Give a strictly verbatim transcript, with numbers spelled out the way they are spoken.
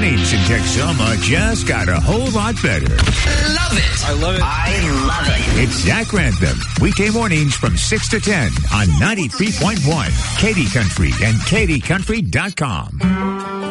mornings in Texoma just got a whole lot better. Love it. I love it. I love it. It's Zach Grantham, weekday mornings from six to ten on ninety-three point one Katy Country and Katy Country dot com.